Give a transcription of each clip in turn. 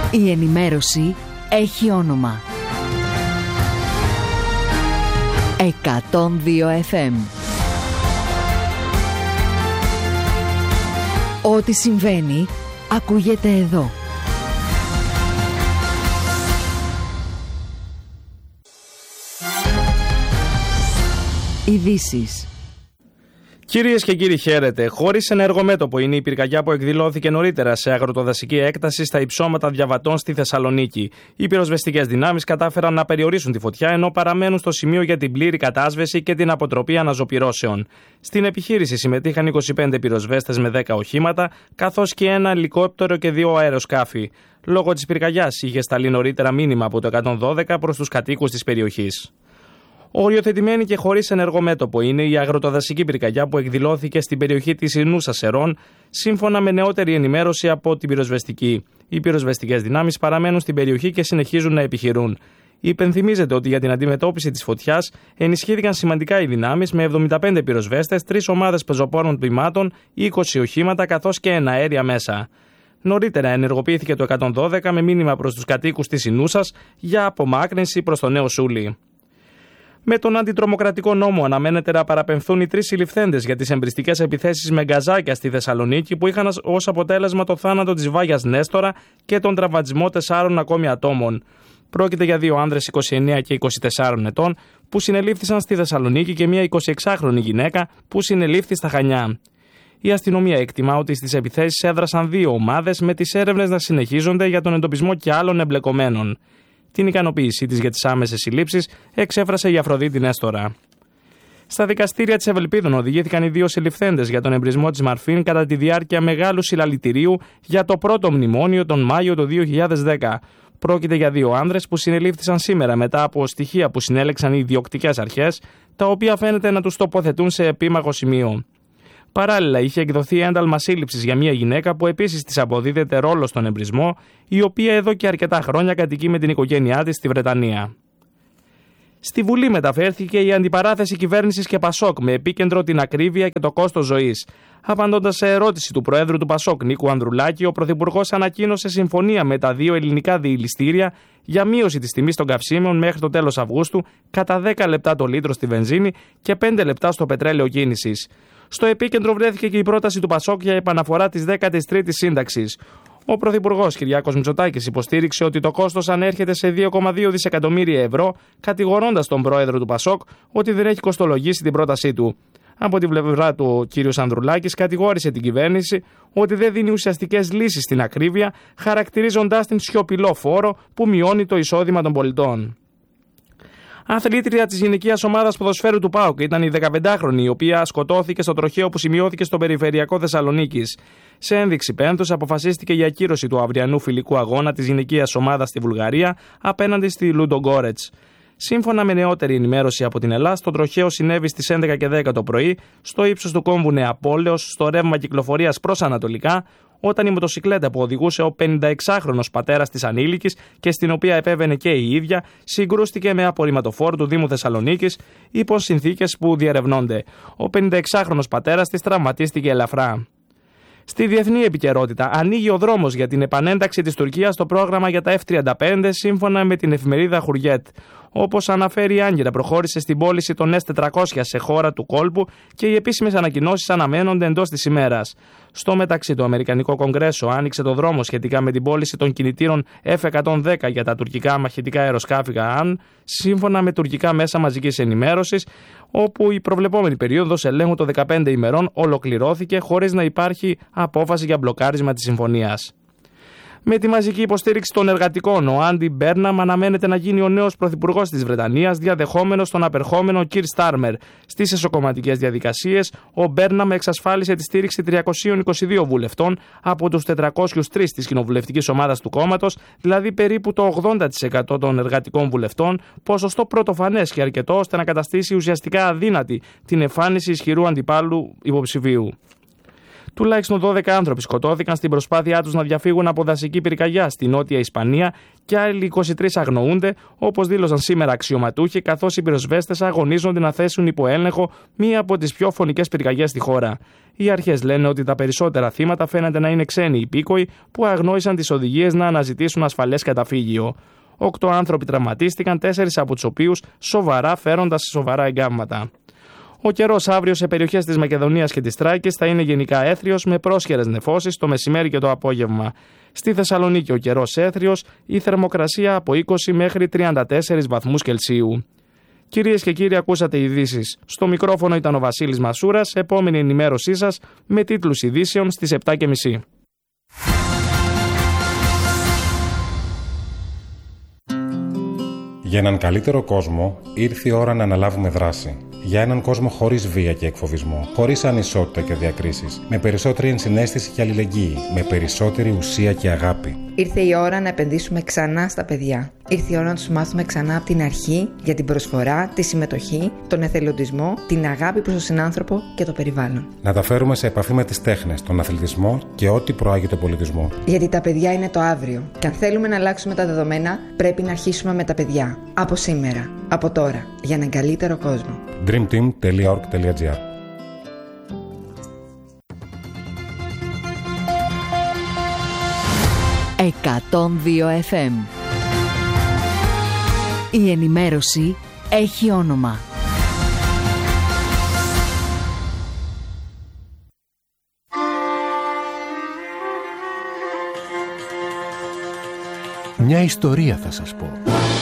Η ενημέρωση έχει όνομα. 102 FM. Ό,τι συμβαίνει, ακούγεται εδώ. Ειδήσεις. Κυρίες και κύριοι, χαίρετε. Χωρίς ενεργό μέτωπο είναι η πυρκαγιά που εκδηλώθηκε νωρίτερα σε αγροτοδασική έκταση στα υψώματα Διαβατών στη Θεσσαλονίκη. Οι πυροσβεστικές δυνάμεις κατάφεραν να περιορίσουν τη φωτιά, ενώ παραμένουν στο σημείο για την πλήρη κατάσβεση και την αποτροπή αναζωπυρώσεων. Στην επιχείρηση συμμετείχαν 25 πυροσβέστες με 10 οχήματα, καθώς και ένα ελικόπτερο και 2 αεροσκάφη. Λόγω της πυρκαγιάς είχε σταλεί νωρίτερα μήνυμα από το 112 προς τους κατοίκους της περιοχής. Οριοθετημένη και χωρίς ενεργό μέτωπο είναι η αγροτοδασική πυρκαγιά που εκδηλώθηκε στην περιοχή της Ινούσας Σερών, σύμφωνα με νεότερη ενημέρωση από την πυροσβεστική. Οι πυροσβεστικές δυνάμεις παραμένουν στην περιοχή και συνεχίζουν να επιχειρούν. Υπενθυμίζεται ότι για την αντιμετώπιση της φωτιάς ενισχύθηκαν σημαντικά οι δυνάμεις με 75 πυροσβέστες, 3 ομάδες πεζοπόρων τμήματων, 20 οχήματα καθώς και εναέρια μέσα. Νωρίτερα ενεργοποιήθηκε το 112 με μήνυμα προς τους κατοίκους της Ινούσας για απομάκρυνση προς το Νέο Σούλι. Με τον αντιτρομοκρατικό νόμο αναμένεται να παραπεμφθούν οι 3 συλληφθέντες για τις εμπριστικές επιθέσεις με γκαζάκια στη Θεσσαλονίκη που είχαν ως αποτέλεσμα το θάνατο της Βάγιας Νέστορα και τον τραυματισμό 4 ακόμη ατόμων. Πρόκειται για 2 άνδρες 29 και 24 ετών που συνελήφθησαν στη Θεσσαλονίκη και μια 26χρονη γυναίκα που συνελήφθη στα Χανιά. Η αστυνομία εκτιμά ότι στις επιθέσεις έδρασαν 2 ομάδες με τις έρευνες να συνεχίζονται για τον εντοπισμό και άλλων εμπλεκομένων. Την ικανοποίησή της για τις άμεσες συλλήψεις εξέφρασε η Αφροδίτη Νέστορα. Στα δικαστήρια της Ευελπίδων οδηγήθηκαν οι 2 συλληφθέντες για τον εμπρισμό της Μαρφίν κατά τη διάρκεια μεγάλου συλλαλητηρίου για το πρώτο μνημόνιο τον Μάιο του 2010. Πρόκειται για 2 άνδρες που συνελήφθησαν σήμερα μετά από στοιχεία που συνέλεξαν οι διοκτικές αρχές, τα οποία φαίνεται να τους τοποθετούν σε επίμαχο σημείο. Παράλληλα, είχε εκδοθεί ένταλμα σύλληψης για μια γυναίκα που επίσης της αποδίδεται ρόλο στον εμπρισμό, η οποία εδώ και αρκετά χρόνια κατοικεί με την οικογένειά της στη Βρετανία. Στη Βουλή μεταφέρθηκε η αντιπαράθεση κυβέρνησης και Πασόκ με επίκεντρο την ακρίβεια και το κόστος ζωής. Απαντώντας σε ερώτηση του Προέδρου του Πασόκ, Νίκου Ανδρουλάκη, ο Πρωθυπουργός ανακοίνωσε συμφωνία με τα 2 ελληνικά διηληστήρια για μείωση της τιμής των καυσίμων μέχρι το τέλος Αυγούστου κατά 10 λεπτά το λίτρο στη βενζίνη και 5 λεπτά στο πετρέλαιο κίνησης. Στο επίκεντρο βρέθηκε και η πρόταση του Πασόκ για επαναφορά της 13ης σύνταξης. Ο Πρωθυπουργός Κυριάκος Μητσοτάκης υποστήριξε ότι το κόστος ανέρχεται σε 2,2 δισεκατομμύρια ευρώ, κατηγορώντας τον Πρόεδρο του Πασόκ ότι δεν έχει κοστολογήσει την πρότασή του. Από την πλευρά του, ο κ. Ανδρουλάκης κατηγόρησε την κυβέρνηση ότι δεν δίνει ουσιαστικές λύσεις στην ακρίβεια, χαρακτηρίζοντάς την σιωπηλό φόρο που μειώνει το εισόδημα των πολιτών. Αθλήτρια της γυναικείας ομάδας ποδοσφαίρου του ΠΑΟΚ ήταν η 15χρονη, η οποία σκοτώθηκε στο τροχαίο που σημειώθηκε στο περιφερειακό Θεσσαλονίκης. Σε ένδειξη πένθους αποφασίστηκε η ακύρωση του αυριανού φιλικού αγώνα της γυναικείας ομάδας στη Βουλγαρία απέναντι στη Λουντογκόρετς. Σύμφωνα με νεότερη ενημέρωση από την Ελλάδα, το τροχαίο συνέβη στις 11 και 10 το πρωί, στο ύψος του κόμβου Νεαπόλεως, στο ρεύμα κυκλοφορίας προς ανατολικά, όταν η μοτοσικλέτα που οδηγούσε ο 56χρονος πατέρας της ανήλικης και στην οποία επέβαινε και η ίδια, συγκρούστηκε με απορριμματοφόρο του Δήμου Θεσσαλονίκης υπό συνθήκες που διερευνώνται. Ο 56χρονος πατέρας της τραυματίστηκε ελαφρά. Στη διεθνή επικαιρότητα, ανοίγει ο δρόμος για την επανένταξη της Τουρκίας στο πρόγραμμα για τα F-35 σύμφωνα με την εφημερίδα Χουριέτ. Όπως αναφέρει η Άγκυρα, προχώρησε στην πώληση των S-400 σε χώρα του κόλπου και οι επίσημες ανακοινώσεις αναμένονται εντός της ημέρας. Στο μεταξύ, το Αμερικανικό Κογκρέσο άνοιξε το δρόμο σχετικά με την πώληση των κινητήρων F-110 για τα τουρκικά μαχητικά αεροσκάφη ΓΑΑΝ, σύμφωνα με τουρκικά μέσα μαζικής ενημέρωσης, όπου η προβλεπόμενη περίοδος ελέγχου των 15 ημερών ολοκληρώθηκε χωρίς να υπάρχει απόφαση για μπλοκάρισμα της συμφωνίας. Με τη μαζική υποστήριξη των εργατικών, ο Άντι Μπέρναμ αναμένεται να γίνει ο νέος πρωθυπουργός της Βρετανίας, διαδεχόμενος τον απερχόμενο Κιρ Στάρμερ. Στις εσωκομματικές διαδικασίες, ο Μπέρναμ εξασφάλισε τη στήριξη 322 βουλευτών από τους 403 της κοινοβουλευτικής ομάδας του κόμματος, δηλαδή περίπου το 80% των εργατικών βουλευτών, ποσοστό πρωτοφανές και αρκετό ώστε να καταστήσει ουσιαστικά αδύνατη την εμφάνιση ισχυρού αντιπάλου υποψηφίου. Τουλάχιστον 12 άνθρωποι σκοτώθηκαν στην προσπάθειά τους να διαφύγουν από δασική πυρκαγιά στη Νότια Ισπανία και άλλοι 23 αγνοούνται, όπως δήλωσαν σήμερα αξιωματούχοι, καθώς οι πυροσβέστες αγωνίζονται να θέσουν υπό έλεγχο μία από τις πιο φωνικές πυρκαγιές στη χώρα. Οι αρχές λένε ότι τα περισσότερα θύματα φαίνεται να είναι ξένοι υπήκοοι που αγνόησαν τις οδηγίες να αναζητήσουν ασφαλές καταφύγιο. 8 άνθρωποι τραυματίστηκαν, 4 από τους οποίους σοβαρά, φέροντας σοβαρά εγκάμματα. Ο καιρός αύριο σε περιοχές της Μακεδονίας και της Τράκης θα είναι γενικά έθριος με πρόσχερες νεφώσεις το μεσημέρι και το απόγευμα. Στη Θεσσαλονίκη ο καιρός έθριος, η θερμοκρασία από 20 μέχρι 34 βαθμούς Κελσίου. Κυρίες και κύριοι, ακούσατε ειδήσεις. Στο μικρόφωνο ήταν ο Βασίλης Μασούρας. Επόμενη ενημέρωσή σας με τίτλους ειδήσεων στις 7:30. Για έναν καλύτερο κόσμο ήρθε η ώρα να αναλάβουμε δράση. Για έναν κόσμο χωρίς βία και εκφοβισμό, χωρίς ανισότητα και διακρίσεις, με περισσότερη ενσυναίσθηση και αλληλεγγύη, με περισσότερη ουσία και αγάπη. Ήρθε η ώρα να επενδύσουμε ξανά στα παιδιά. Ήρθε η ώρα να τους μάθουμε ξανά από την αρχή για την προσφορά, τη συμμετοχή, τον εθελοντισμό, την αγάπη προς τον συνάνθρωπο και το περιβάλλον. Να τα φέρουμε σε επαφή με τις τέχνες, τον αθλητισμό και ό,τι προάγει τον πολιτισμό. Γιατί τα παιδιά είναι το αύριο. Και αν θέλουμε να αλλάξουμε τα δεδομένα, πρέπει να αρχίσουμε με τα παιδιά. Από σήμερα, από τώρα, για έναν καλύτερο κόσμο. dreamteam.org.gr 102 FM. Η ενημέρωση έχει όνομα. Μια ιστορία θα σας πω.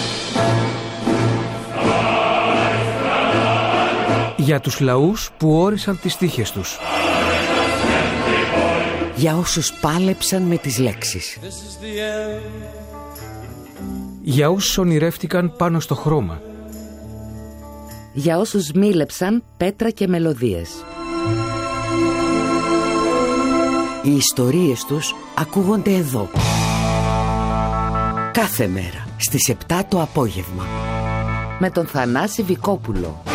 Για τους λαούς που όρισαν τις τύχες τους. Για όσους πάλεψαν με τις λέξεις. Για όσους ονειρεύτηκαν πάνω στο χρώμα. Για όσους μίλεψαν πέτρα και μελωδίες. Οι ιστορίες τους ακούγονται εδώ. Κάθε μέρα στις 7 το απόγευμα. Με τον Θανάση Βικόπουλο.